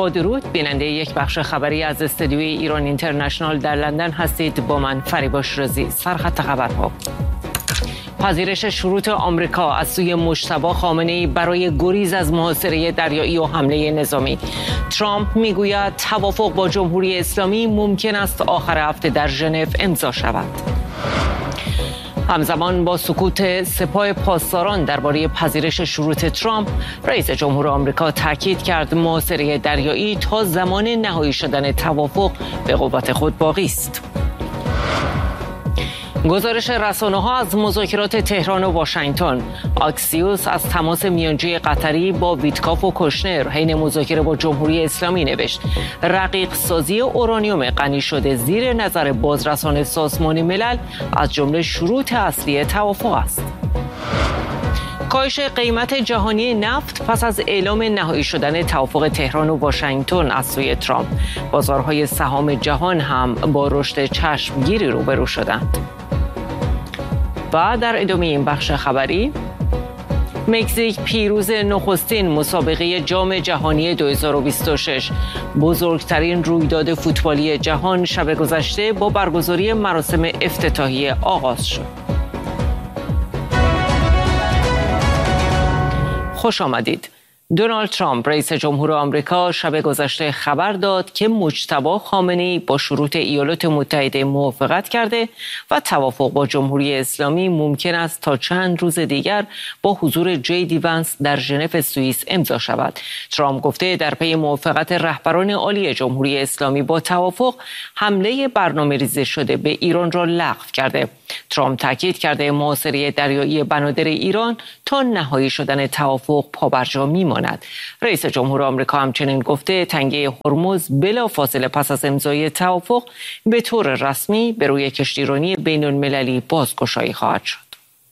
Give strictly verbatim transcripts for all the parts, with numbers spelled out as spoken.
با درود، بیننده یک بخش خبری از استودیوی ایران اینترنشنال در لندن هستید. با من فریبا شیرازی. سرخط خبرها: پذیرش شروط آمریکا از سوی مجتبی خامنه‌ای برای گریز از محاصره دریایی و حمله نظامی. ترامپ میگوید توافق با جمهوری اسلامی ممکن است آخر هفته در ژنو امضا شود. همزمان با سکوت سپاه پاسداران درباره پذیرش شروط ترامپ، رئیس جمهور آمریکا تاکید کرد محاصره دریایی تا زمان نهایی شدن توافق به قوت خود باقی است. گزارش رسانه‌ها از مذاکرات تهران و واشنگتن: آکسیوس از تماس میانجی قطری با ویتکاف و کوشنر حین مذاکره با جمهوری اسلامی نوشت رقیق سازی اورانیوم غنی شده زیر نظر بازرسان سازمان ملل از جمله شروط اصلی توافق است. کاهش قیمت جهانی نفت پس از اعلام نهایی شدن توافق تهران و واشنگتن از سوی ترامپ، بازارهای سهام جهان هم با رشد چشمگیری روبرو شدند. و در ادامه این بخش خبری، مکزیک پیروز نخستین مسابقه جام جهانی دو هزار و بیست و شش، بزرگترین رویداد فوتبالی جهان، شب گذشته با برگزاری مراسم افتتاحیه آغاز شد. خوش آمدید. دونالد ترامپ رئیس جمهور آمریکا شب گذشته خبر داد که مجتبی خامنه‌ای با شروط ایالات متحده موافقت کرده و توافق با جمهوری اسلامی ممکن است تا چند روز دیگر با حضور جی دی ونس در ژنو سوئیس امضا شود. ترامپ گفته در پی موافقت رهبران عالی جمهوری اسلامی با توافق، حمله برنامه‌ریزی شده به ایران را لغو کرده. ترامپ تاکید کرده محاصره دریایی بنادر ایران تا نهایی شدن توافق پابرجا میماند. رئیس جمهور آمریکا همچنین گفته تنگه هرمز بلافاصله پس از امضای توافق به طور رسمی به روی کشتیرانی بین المللی بازگشایی خواهد شد.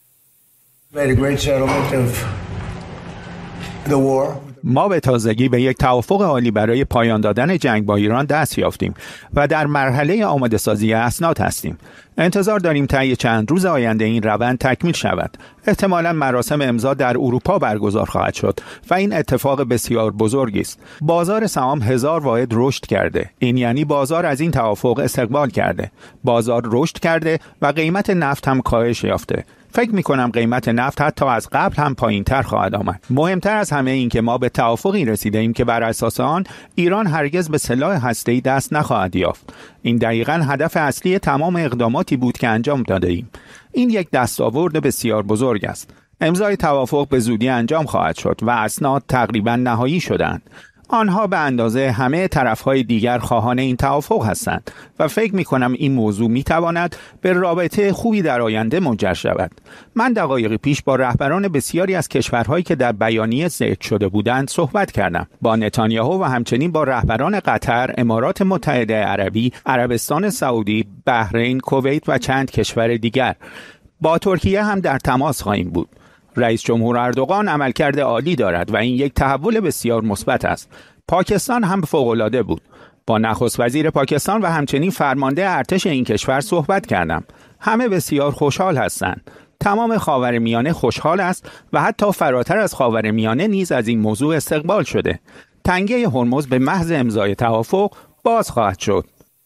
ما به تازگی به یک توافق عالی برای پایان دادن جنگ با ایران دست یافتیم و در مرحله آماده سازی اسناد هستیم. انتظار داریم طی چند روز آینده این روند تکمیل شود. احتمالاً مراسم امضا در اروپا برگزار خواهد شد و این اتفاق بسیار بزرگی است. بازار سهام هزار واحد رشد کرده. این یعنی بازار از این توافق استقبال کرده. بازار رشد کرده و قیمت نفت هم کاهش یافته. فکر می کنم قیمت نفت حتی از قبل هم پایین تر خواهد آمد. مهمتر از همه این که ما به توافقی رسیده ایم که بر اساس آن ایران هرگز به سلاح هسته‌ای دست نخواهد یافت. این دقیقاً هدف اصلی تمام اقداماتی بود که انجام داده ایم. این یک دستاورد بسیار بزرگ است. امضای توافق به زودی انجام خواهد شد و اسناد تقریباً نهایی شدند. آنها به اندازه همه طرفهای دیگر خواهان این توافق هستند و فکر می کنم این موضوع می تواند به رابطه خوبی در آینده منجر شود. من دقایقی پیش با رهبران بسیاری از کشورهایی که در بیانیه ذکر شده بودند صحبت کردم. با نتانیاهو و همچنین با رهبران قطر، امارات متحده عربی، عربستان سعودی، بحرین، کویت و چند کشور دیگر. با ترکیه هم در تماس خواهیم بود. رئیس جمهور اردوغان عملکرد عالی دارد و این یک تحول بسیار مثبت است. پاکستان هم فوق‌العاده بود. با نخست وزیر پاکستان و همچنین فرمانده ارتش این کشور صحبت کردم. همه بسیار خوشحال هستند. تمام خاورمیانه خوشحال است و حتی فراتر از خاورمیانه نیز از این موضوع استقبال شده. تنگه هرمز به محض امضای توافق باز خواهد شد.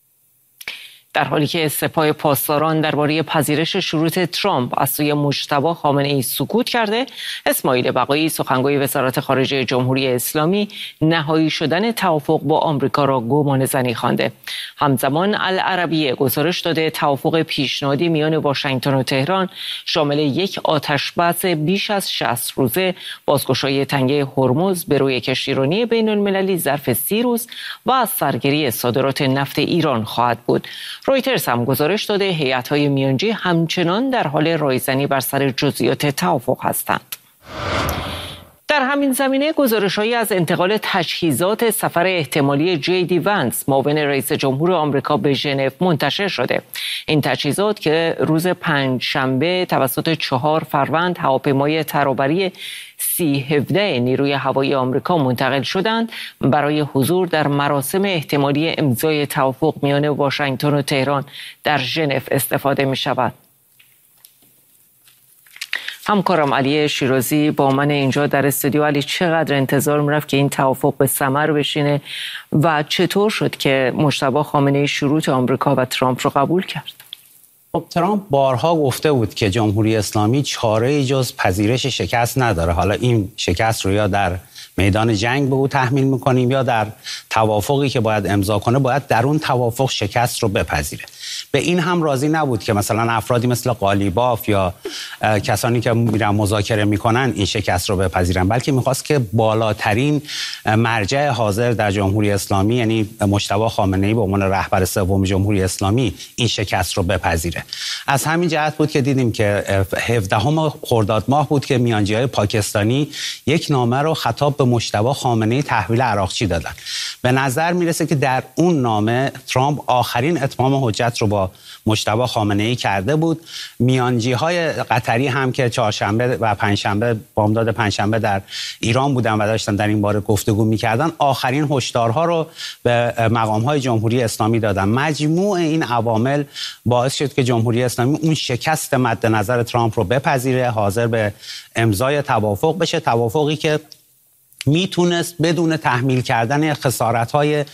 در حالی که سپاه پاسداران درباره پذیرش شروط ترامپ از سوی مجتبی خامنه‌ای سکوت کرده، اسماعیل بقایی سخنگوی وزارت خارجه جمهوری اسلامی نهایی شدن توافق با آمریکا را گمانه‌زنی خوانده. همزمان العربیه گزارش داده توافق پیشنهادی میان واشنگتن و تهران شامل یک آتشبس بیش از شصت روزه، بازگشایی تنگه هرمز به روی کشتیرانی بین المللی ظرف سی روز و از سرگیری صادرات نفت ایران خواهد بود. رویترز هم گزارش داده هیئت‌های میانجی همچنان در حال رایزنی بر سر جزئیات توافق هستند. در همین زمینه گزارش‌هایی از انتقال تجهیزات سفر احتمالی جی دی ونس معاون رئیس جمهور آمریکا به ژنو منتشر شده. این تجهیزات که روز پنج شنبه توسط چهار فروند هواپیمای ترابری سی هفده نیروی هوایی آمریکا منتقل شدند، برای حضور در مراسم احتمالی امضای توافق میان واشنگتن و تهران در ژنو استفاده می شود. همکارم علی شیرازی با من اینجا در استودیو. علی، چقدر انتظار میرفت که این توافق به ثمر بشینه و چطور شد که مجتبی خامنه‌ای شروط آمریکا و ترامپ رو قبول کرد؟ خب ترامپ بارها گفته بود که جمهوری اسلامی چاره‌ای جز پذیرش شکست نداره. حالا این شکست رو یا در میدان جنگ به او تحمیل میکنیم یا در توافقی که باید امضا کنه باید در اون توافق شکست رو بپذیره. به این هم راضی نبود که مثلا افرادی مثل قالیباف یا کسانی که میرن مذاکره میکنن این شکست رو بپذیرن، بلکه میخواست که بالاترین مرجع حاضر در جمهوری اسلامی یعنی مجتبی خامنه‌ای به عنوان رهبر سوم جمهوری اسلامی این شکست رو بپذیره. از همین جهت بود که دیدیم که هفدهم خرداد ماه بود که میانجی‌های پاکستانی یک نامه رو خطاب به مجتبی خامنه‌ای تحویل عراقچی دادن. به نظر میرسه که در اون نامه ترامپ آخرین اتمام حجت رو با مجتبی خامنه‌ای کرده بود. میانجی‌های قطری هم که چهارشنبه و پنجشنبه بامداد پنجشنبه در ایران بودن و داشتن در این باره گفتگو می‌کردن، آخرین هشدارها رو به مقام‌های جمهوری اسلامی دادن. مجموع این عوامل باعث شد که جمهوری اسلامی اون شکست مد نظر ترامپ رو بپذیره، حاضر به امضای توافق بشه، توافقی که میتونست بدون تحمیل کردن خسارت‌های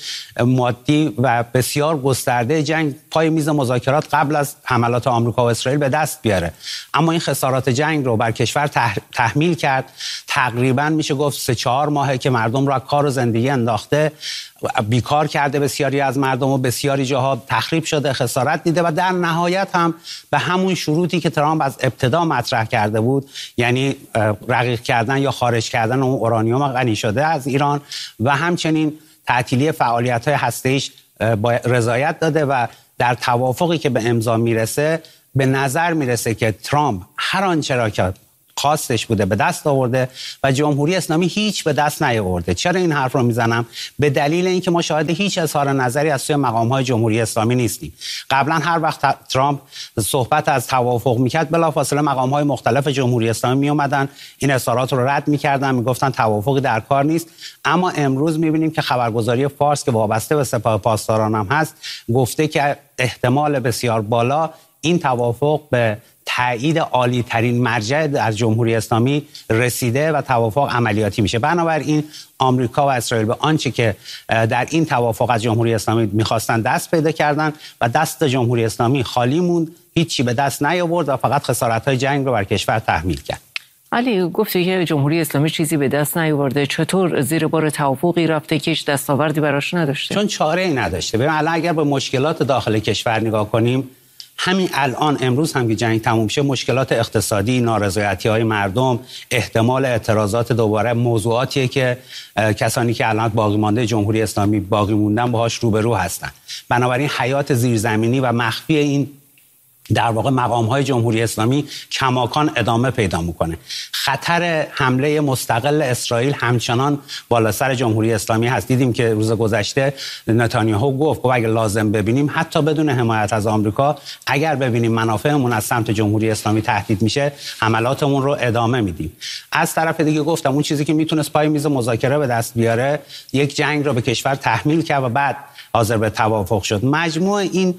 مادی و بسیار گسترده جنگ پای میز مذاکرات قبل از حملات آمریکا و اسرائیل به دست بیاره. اما این خسارات جنگ رو بر کشور تح... تحمیل کرد. تقریبا میشه گفت سه چهار ماهه که مردم را کار و زندگی انداخته، بیکار کرده بسیاری از مردم و بسیاری جاها تخریب شده، خسارت دیده و در نهایت هم به همون شروطی که ترامپ از ابتدا مطرح کرده بود، یعنی رقیق کردن یا خارج کردن اون اورانیوم غنی شده از ایران و همچنین تعطیلی فعالیت‌های هسته‌ایش با رضایت داده و در توافقی که به امضا میرسه به نظر میرسه که ترامپ هر آنچه را که خواستش بوده به دست آورده و جمهوری اسلامی هیچ به دست نیاورده. چرا این حرف رو میزنم؟ به دلیل اینکه ما شاهد هیچ اظهار نظری از سوی مقام‌های جمهوری اسلامی نیستیم. قبلا هر وقت ترامپ صحبت از توافق میکرد بلافاصله مقام‌های مختلف جمهوری اسلامی میومدن این اظهارات رو رد میکردن، میگفتن توافقی در کار نیست. اما امروز میبینیم که خبرگزاری فارس که وابسته به سپاه پاسداران هم هست گفته که احتمال بسیار بالا این توافق به تایید عالی ترین مرجع در جمهوری اسلامی رسیده و توافق عملیاتی میشه. بنابراین آمریکا و اسرائیل به آنچه که در این توافق از جمهوری اسلامی میخواستن دست پیدا کردن و دست جمهوری اسلامی خالی موند، هیچی به دست نیاورد و فقط خسارت‌های جنگ رو بر کشور تحمیل کرد. علی، گفتی که جمهوری اسلامی چیزی به دست نیاورده. چطور زیر بار توافقی رفته که هیچ دستاوردی براش نداشته؟ چون چاره‌ای نداشته. ببین الان اگر به مشکلات داخل کشور نگاه کنیم، همین الان امروز هم که جنگ تموم شه مشکلات اقتصادی، نارضایتی‌های مردم، احتمال اعتراضات دوباره موضوعاتیه که کسانی که الان باقی مانده جمهوری اسلامی باقی موندن باهاش روبرو هستن. بنابراین حیات زیرزمینی و مخفی این در واقع مقام‌های جمهوری اسلامی کماکان ادامه پیدا میکنه. خطر حمله مستقل اسرائیل همچنان بالا سر جمهوری اسلامی هست. دیدیم که روز گذشته نتانیاهو گفت اگه لازم ببینیم حتی بدون حمایت از آمریکا، اگر ببینیم منافعمون از سمت جمهوری اسلامی تهدید میشه، حملاتمون رو ادامه میدیم. از طرف دیگه گفتم اون چیزی که میتونست پای میز مذاکره به دست بیاره، یک جنگ رو به کشور تحمیل کرد و بعد حاضر به توافق شد. مجموع این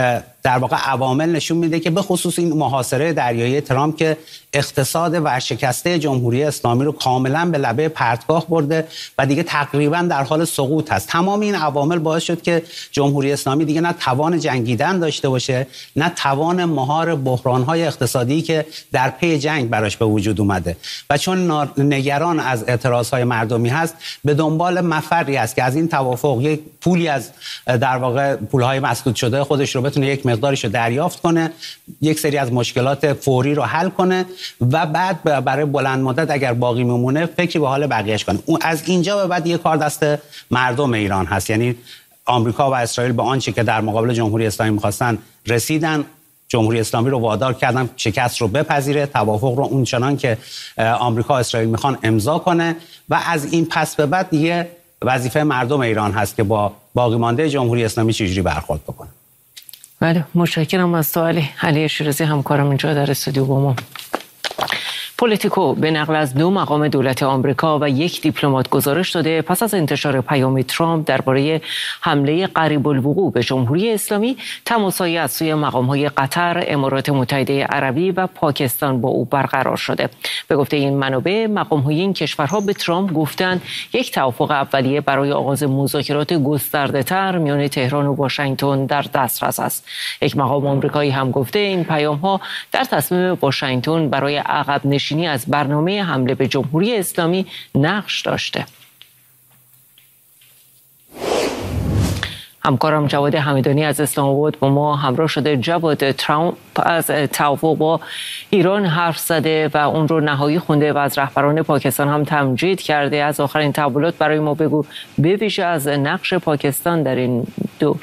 در واقع عوامل نشون میده که به خصوص این محاصره دریایی ترامپ که اقتصاد ورشکسته جمهوری اسلامی رو کاملا به لبه پرتگاه برده و دیگه تقریبا در حال سقوط هست. تمام این عوامل باعث شد که جمهوری اسلامی دیگه نه توان جنگیدن داشته باشه، نه توان مهار بحران‌های اقتصادی که در پی جنگ براش به وجود اومده و چون نگران از اعتراض‌های مردمی هست، به دنبال مفری است که از این توافق یک پولی از در واقع پول‌های مسدود شده خودش رو بتونه یک مقدارش رو دریافت کنه، یک سری از مشکلات فوری رو حل کنه و بعد برای بلند مدت اگر باقی میمونه فکری به حال بقیه‌اش کنه. اون از اینجا به بعد یه کار دست مردم ایران هست. یعنی آمریکا و اسرائیل به آنچه که در مقابل جمهوری اسلامی می‌خواستن رسیدن، جمهوری اسلامی رو وادار کردن شکست رو بپذیره، توافق رو اونچنان که آمریکا و اسرائیل میخوان امضا کنه و از این پس به بعد دیگه وظیفه مردم ایران هست که با باقی مانده جمهوری اسلامی چجوری برخورد بکنه. بله، متشکرم از تو علی. علی شیرازی همکارم اینجا در استودیو با ما. پولیتیکو به نقل از دو مقام دولت آمریکا و یک دیپلمات گزارش داده پس از انتشار پیام ترامپ درباره حمله قریب الوقوع به جمهوری اسلامی، تماس‌هایی از سوی مقام‌های قطر، امارات متحده عربی و پاکستان با او برقرار شده. به گفته این منابع، مقام‌های این کشورها به ترامپ گفتند یک توافق اولیه برای آغاز مذاکرات گسترده‌تر میان تهران و واشنگتن در دسترس است. یک مقام آمریکایی هم گفته این پیام‌ها در تصمیم واشنگتن برای عقب نشینی از برنامه حمله به جمهوری اسلامی نقش داشته. همکارم جواد همدانی از اسلام آباد با ما همراه شده. جواد، ترامپ از توافق با ایران حرف زده و اون رو نهایی خونده و از رهبران پاکستان هم تمجید کرده. از آخرین تحولات برای ما بگو، به ویژه از نقش پاکستان در این دور.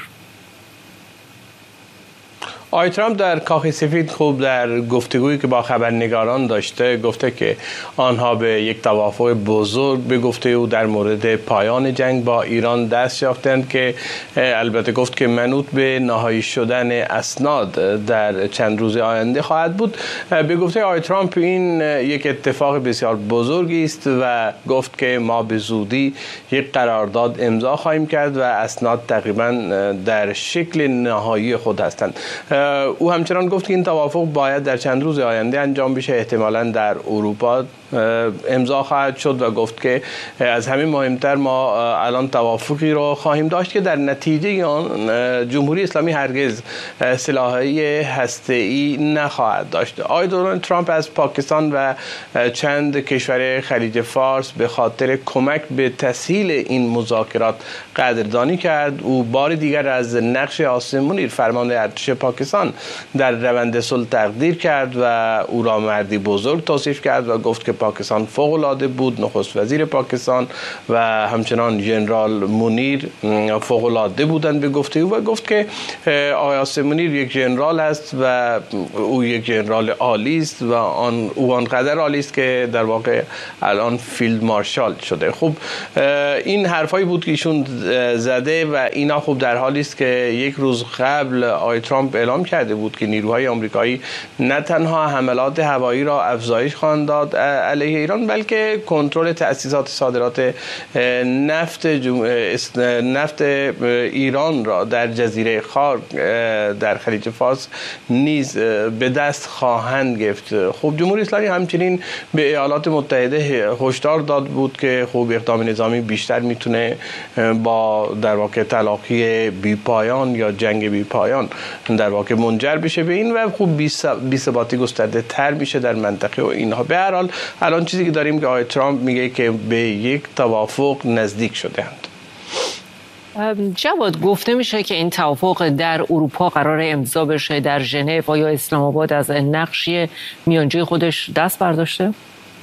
آقای ترامپ در کاخ سفید خوب در گفتگویی که با خبرنگاران داشته گفته که آنها به یک توافق بزرگ به گفته او در مورد پایان جنگ با ایران دست یافتند که البته گفت که منوط به نهایی شدن اسناد در چند روز آینده خواهد بود. به گفته آقای ترامپ این یک اتفاق بسیار بزرگی است و گفت که ما به زودی یک قرارداد امضا خواهیم کرد و اسناد تقریبا در شکل نهایی خود هستند. او همچنان گفت که این توافق باید در چند روز آینده انجام بشه، احتمالاً در اروپا امضا خواهد شد و گفت که از همین مهمتر ما الان توافقی رو خواهیم داشت که در نتیجه آن جمهوری اسلامی هرگز سلاح‌های هسته‌ای نخواهد داشت. آقای دونالد ترامپ از پاکستان و چند کشور خلیج فارس به خاطر کمک به تسهیل این مذاکرات قدردانی کرد. او بار دیگر از نقش عاصم منیر فرمانده ارتش پاکستان در روند صلح تقدیر کرد و او را مردی بزرگ توصیف کرد و گفت که پاکستان فوق‌العاده بود. نخست وزیر پاکستان و همچنان ژنرال منیر فوق‌العاده بودند به گفته او و گفت که آقای عاصم منیر یک ژنرال است و او یک ژنرال عالی است و آن او آنقدر عالی است که در واقع الان فیلد مارشال شده. خب این حرفایی بود که ایشون زده و اینا خب در حالی است که یک روز قبل آقای ترامپ اعلام کرده بود که نیروهای آمریکایی نه تنها حملات هوایی را افزایش خواهند داد علیه ایران بلکه کنترل تأسیسات صادرات نفت جم... نفت ایران را در جزیره خارک در خلیج فارس نیز به دست خواهند گرفت. خب جمهوری اسلامی همچنین به ایالات متحده هشدار داد بود که خب اقدام نظامی بیشتر میتونه با در واقع تلاقی بی پایان یا جنگ بی پایان در واقع منجر بشه به این و خب بی‌ثباتی گسترده تر میشه در منطقه و اینها. به هر حال الان چیزی که داریم که آقای ترامپ میگه که به یک توافق نزدیک شده‌اند. جواد، گفته میشه که این توافق در اروپا قرار امضا بشه، در ژنو و یا اسلام آباد از نقشی میانجی خودش دست برداشته؟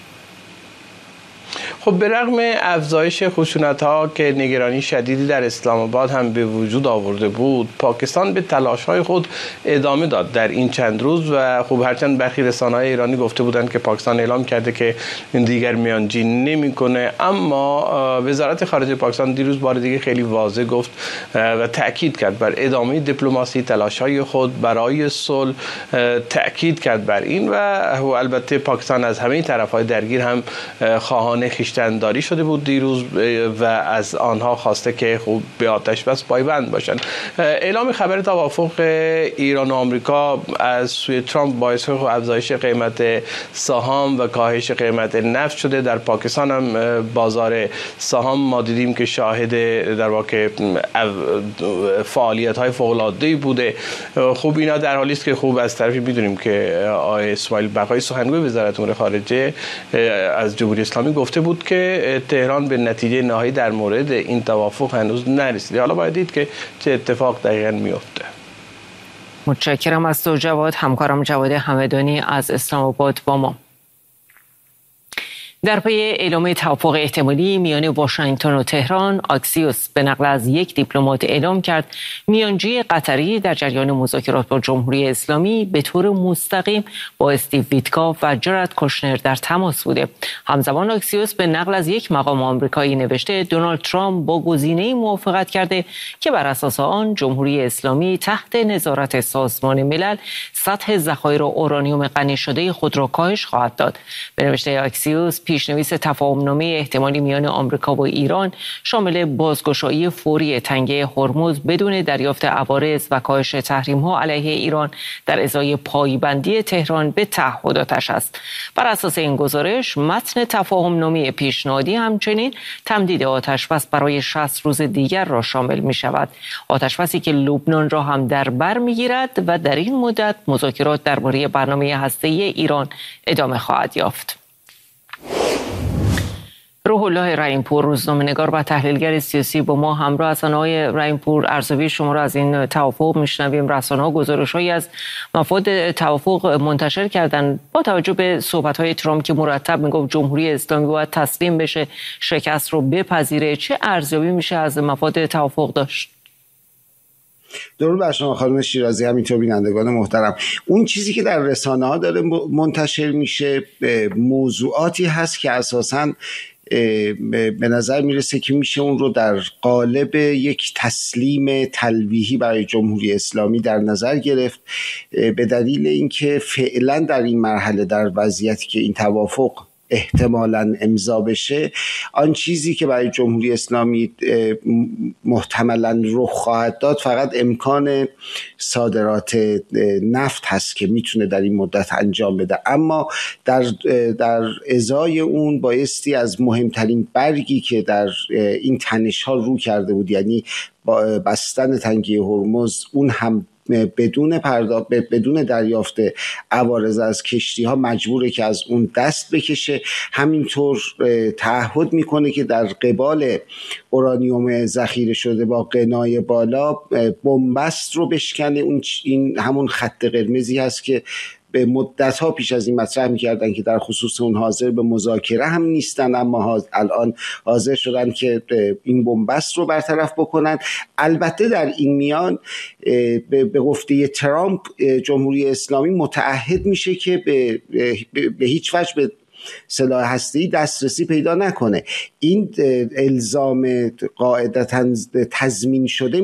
خب به رغم افزایش خشونت‌ها که نگرانی شدیدی در اسلام آباد هم به وجود آورده بود، پاکستان به تلاش‌های خود ادامه داد در این چند روز و خب هرچند برخی رسانه‌های ایرانی گفته بودند که پاکستان اعلام کرده که دیگر میانجی نمی‌کنه، اما وزارت خارجه پاکستان دیروز بار دیگه خیلی واضح گفت و تأکید کرد بر ادامه دیپلماسی، تلاش‌های خود برای صلح تأکید کرد بر این و البته پاکستان از همه طرف‌های درگیر هم خواهان خویشتن‌داری شده بود دیروز و از آنها خواسته که خوب به آتش بس پایبند باشند. اعلام خبر توافق ایران و آمریکا از سوی ترامپ باعث افزایش قیمت سهام و کاهش قیمت نفت شده. در پاکستان هم بازار سهام ما دیدیم که شاهد در واقع فعالیت‌های فوق‌العاده‌ای بوده. خوب اینا در حالی است که خوب از طرفی می‌دونیم که آقای اسماعیل بقایی سخنگوی وزارت امور خارجه از جمهوری اسلامی گفته بود که تهران به نتیجه نهایی در مورد این توافق هنوز نرسیده. حالا باید دید که چه اتفاق دقیقاً میفته. متشکرم از تو جواد. همکارم جواد همدانی از اسلام آباد با ما. در پی اعلام توافق احتمالی میان واشنگتن و تهران، آکسیوس به نقل از یک دیپلمات اعلام کرد میانجی قطری در جریان مذاکرات با جمهوری اسلامی به طور مستقیم با استیو ویتکاف و جرد کوشنر در تماس بوده. همزمان آکسیوس به نقل از یک مقام آمریکایی نوشته دونالد ترامپ با گزینه‌ای موافقت کرده که بر اساس آن جمهوری اسلامی تحت نظارت سازمان ملل سطح ذخایر اورانیوم غنی شده خود را کاهش خواهد داد. به نوشته آکسیوس، پیشنویس تفاهم‌نامه احتمالی میان آمریکا و ایران شامل بازگشایی فوری تنگه هرمز بدون دریافت عوارض و کاهش تحریم‌ها علیه ایران در ازای پایبندی تهران به تعهداتش است. بر اساس این گزارش، متن تفاهم‌نامه پیشنهادی همچنین تمدید آتشبس برای شصت روز دیگر را شامل می‌شود. آتشبسی که لبنان را هم در بر می‌گیرد و در این مدت مذاکرات درباره برنامه هسته‌ای ایران ادامه خواهد یافت. روح الله رحیم‌پور، روزنامه‌نگار و تحلیلگر سیاسی با ما همراه هستند. آقای رحیم‌پور، ارزیابی شما را از این توافق میشنویم. رسانه‌ها گزارش‌هایی از مفاد توافق منتشر کردند با توجه به صحبت‌های ترامپ که مرتب میگفت جمهوری اسلامی باید تسلیم بشه، شکست رو بپذیره. چه ارزیابی میشه از مفاد توافق داشت؟ درود بر شما خانم شیرازی، همینطور بینندگان محترم. اون چیزی که در رسانه ها داره منتشر میشه موضوعاتی هست که اساساً به نظر میرسه که میشه اون رو در قالب یک تسلیم تلویحی برای جمهوری اسلامی در نظر گرفت، به دلیل اینکه فعلا در این مرحله در وضعیتی که این توافق احتمالاً امضا بشه، آن چیزی که برای جمهوری اسلامی محتملاً رخ خواهد داد فقط امکان صادرات نفت هست که میتونه در این مدت انجام بده. اما در در ازای اون بایستی از مهمترین برگی که در این تنش ها رو کرده بود، یعنی بستن تنگه هرمز، اون هم بدون پرداخت بدون دریافت عوارض از کشتی ها مجبوره که از اون دست بکشه. همینطور تعهد میکنه که در قبال اورانیوم ذخیره شده با قنای بالا بنبست رو بشکنه. اون این همون خط قرمزی هست که به مدت ها پیش از این مطرح می‌کردن که در خصوص اون حاضر به مذاکره هم نیستن، اما الان حاضر شدن که این بنبست رو برطرف بکنن. البته در این میان به گفته ترامپ جمهوری اسلامی متعهد میشه که به, به هیچ وجه به سلاح هسته‌ای دسترسی پیدا نکنه. این الزام قاعدتاً تضمین شده